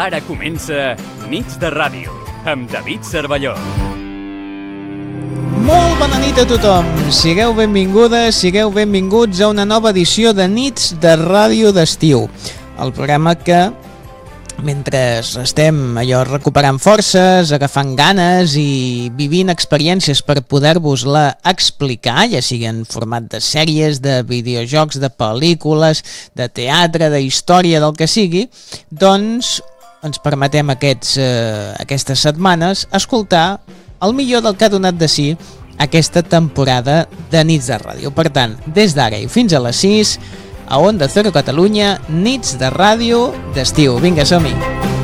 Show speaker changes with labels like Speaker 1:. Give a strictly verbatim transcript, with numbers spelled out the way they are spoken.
Speaker 1: Ara comença Nits de Ràdio, amb David Cervelló.
Speaker 2: Molt bona nit a tothom, sigueu benvingudes, sigueu benvinguts a una nova edició de Nits de Ràdio d'estiu, el programa que, mentre estem allò recuperant forces, agafant ganes i vivint experiències per poder-vos-la explicar, ja sigui en format de sèries, de videojocs, de pel·lícules, de teatre, de història, del que sigui, doncs ens permetem aquests, eh, aquestes setmanes escoltar el millor del que ha donat de si aquesta temporada de Nits de Ràdio. Per tant, des d'ara i fins a les sis, a Onda Cero Catalunya, Nits de Ràdio d'estiu. Vinga, som-hi!